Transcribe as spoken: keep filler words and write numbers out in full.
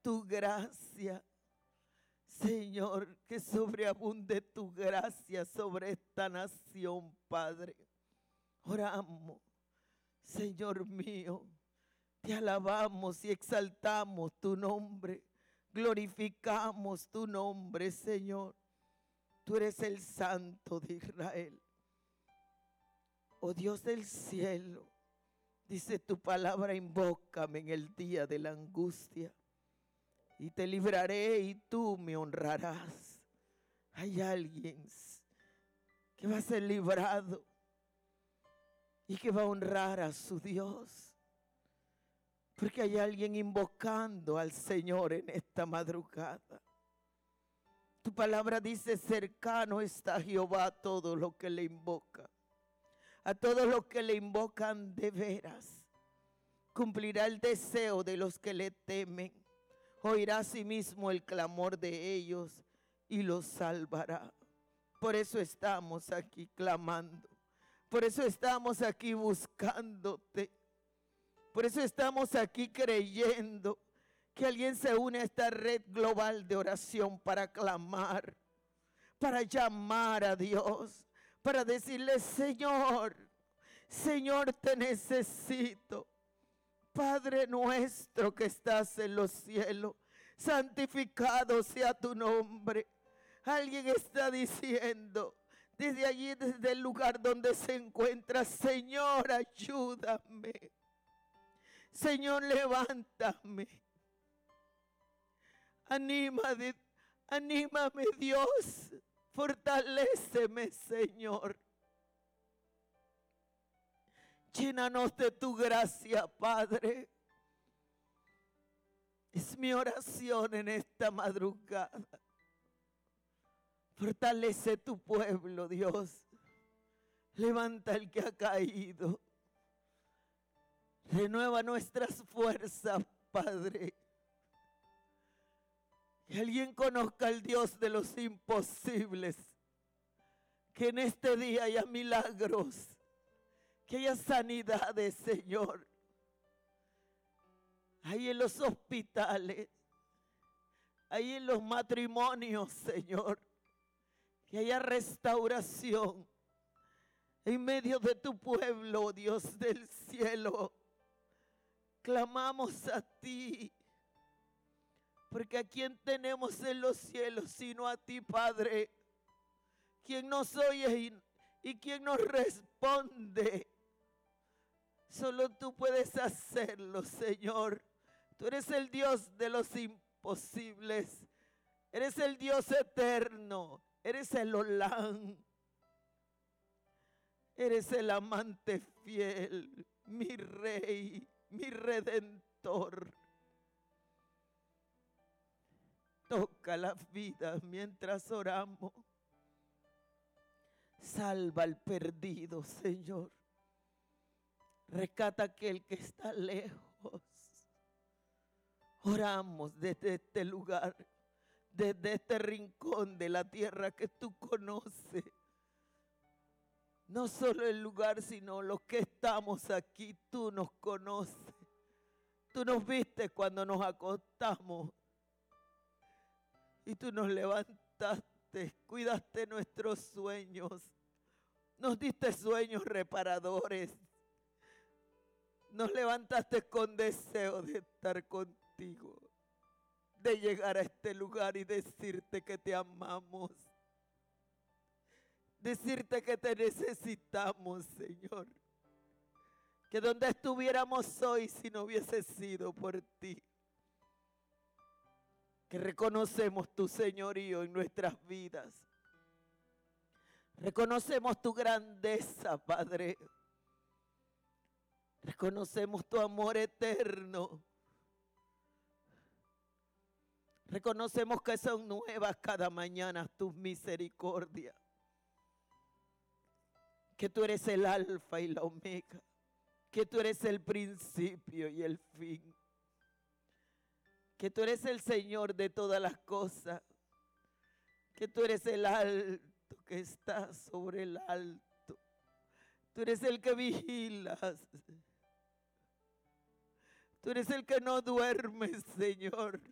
tu gracia. Señor, que sobreabunde tu gracia sobre esta nación, Padre. Oramos, Señor mío, te alabamos y exaltamos tu nombre, glorificamos tu nombre, Señor. Tú eres el Santo de Israel. Oh Dios del cielo, dice tu palabra, invócame en el día de la angustia y te libraré y tú me honrarás. Hay alguien que va a ser librado y que va a honrar a su Dios, porque hay alguien invocando al Señor en esta madrugada. Tu palabra dice: cercano está Jehová a todo lo que le invoca. A todos los que le invocan de veras. Cumplirá el deseo de los que le temen. Oirá asimismo el clamor de ellos y los salvará. Por eso estamos aquí clamando. Por eso estamos aquí buscándote. Por eso estamos aquí creyendo que alguien se une a esta red global de oración para clamar, para llamar a Dios, para decirle: Señor, Señor, te necesito. Padre nuestro que estás en los cielos, santificado sea tu nombre. Alguien está diciendo desde allí, desde el lugar donde se encuentra: Señor, ayúdame. Señor, levántame. Anímame, anímame, Dios. Fortaléceme, Señor. Llénanos de tu gracia, Padre. Es mi oración en esta madrugada. Fortalece tu pueblo, Dios. Levanta el que ha caído. Renueva nuestras fuerzas, Padre. Que alguien conozca al Dios de los imposibles. Que en este día haya milagros. Que haya sanidades, Señor. Ahí en los hospitales. Ahí en los matrimonios, Señor. Que haya restauración. En medio de tu pueblo, Dios del cielo. Clamamos a ti. Porque a quién tenemos en los cielos sino a ti, Padre. Quien nos oye y, y quien nos responde. Solo tú puedes hacerlo, Señor. Tú eres el Dios de los imposibles. Eres el Dios eterno. Eres el Olán. Eres el amante fiel. Mi Rey, mi Redentor. Toca las vidas mientras oramos. Salva al perdido, Señor. Rescata a aquel que está lejos. Oramos desde este lugar, desde este rincón de la tierra que tú conoces. No solo el lugar, sino los que estamos aquí. Tú nos conoces. Tú nos viste cuando nos acostamos. Y tú nos levantaste, cuidaste nuestros sueños. Nos diste sueños reparadores. Nos levantaste con deseo de estar contigo. De llegar a este lugar y decirte que te amamos. Decirte que te necesitamos, Señor. Que donde estuviéramos hoy si no hubiese sido por ti. Que reconocemos tu señorío en nuestras vidas. Reconocemos tu grandeza, Padre. Reconocemos tu amor eterno. Reconocemos que son nuevas cada mañana tus misericordias. Que tú eres el alfa y la omega. Que tú eres el principio y el fin. Que tú eres el Señor de todas las cosas. Que tú eres el alto que está sobre el alto. Tú eres el que vigilas. Tú eres el que no duermes, Señor.